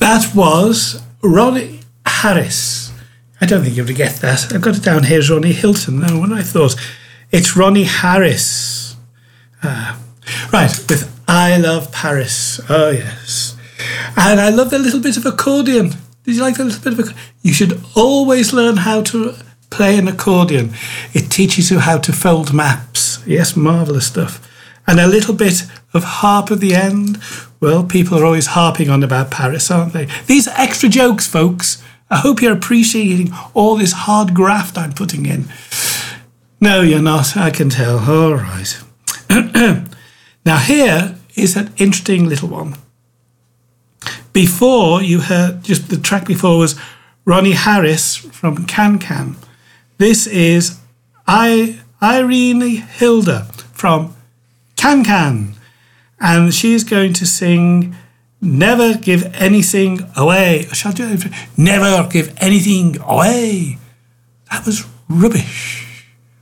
That was Ronnie Harris. I don't think you're going to get that. I've got it down here as Ronnie Hilton. No, what I thought. It's Ronnie Harris. Right, with I Love Paris. Oh, yes. And I love the little bit of accordion. Did you like the little bit of accordion? You should always learn how to play an accordion. It teaches you how to fold maps. Yes, marvellous stuff. And a little bit of harp at the end. Well, people are always harping on about Paris, aren't they? These are extra jokes, folks. I hope you're appreciating all this hard graft I'm putting in. No, you're not. I can tell. All right. Now, here is an interesting little one. Before, you heard, just the track before was Ronnie Harris from Can Can. This is Irene Hilda from Can Can. And she's going to sing Never Give Anything Away. Shall I do it? Never give anything away. That was rubbish.